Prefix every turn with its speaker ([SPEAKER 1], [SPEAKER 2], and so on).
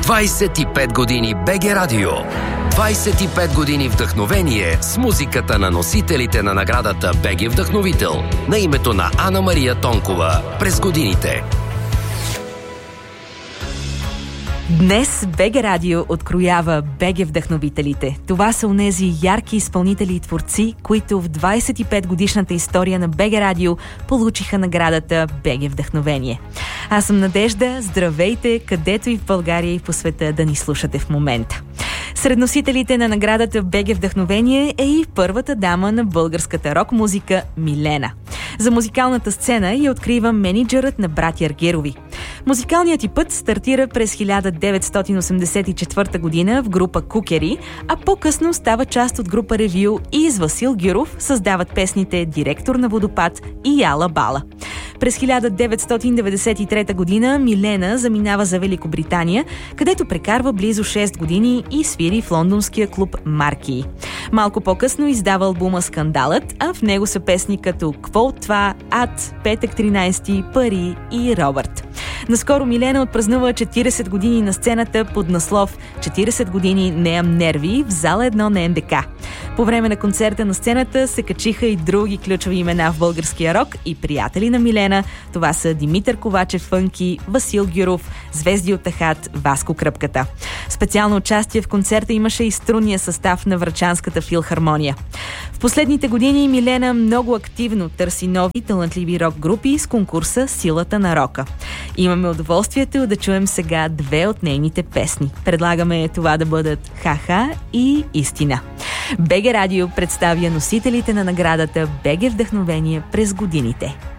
[SPEAKER 1] 25 години БГ Радио. 25 години вдъхновение с музиката на носителите на наградата БГ Вдъхновител на името на Ана Мария Тонкова през годините.
[SPEAKER 2] Днес БГ Радио откроява БГ Вдъхновителите. Това са онези ярки изпълнители и творци, които в 25-годишната история на БГ Радио получиха наградата БГ Вдъхновение. Аз съм Надежда, здравейте, където и в България и по света да ни слушате в момента. Сред носителите на наградата БГ Вдъхновение е и първата дама на българската рок-музика Милена. За музикалната сцена я открива мениджърът на братя Аргирови. Музикалният ти път стартира през 1984 година в група Кукери, а по-късно става част от група Ревю и с Васил Гюров създават песните Директор на водопад и Яла Бала. През 1993 година Милена заминава за Великобритания, където прекарва близо 6 години и свири в лондонския клуб Маркии. Малко по-късно издава албума Скандалът, а в него са песни като Кво от това, Ад, Петък 13, Пари и Робърт. Наскоро Милена отпразнува 40 години на сцената под наслов «40 години неям нерви» в зала 1 на НДК. По време на концерта на сцената се качиха и други ключови имена в българския рок и приятели на Милена. Това са Димитър Ковачев Фънки, Васил Гюров, звезди от Ахат, Васко Кръпката. Специално участие в концерта имаше и струнния състав на Врачанската филхармония. В последните години Милена много активно търси нови талантливи рок групи с конкурса «Силата на рока». Имаме удоволствието да чуем сега две от нейните песни. Предлагаме това да бъдат «Ха-ха» и «Истина». БГ Радио представя носителите на наградата БГ Вдъхновение през годините.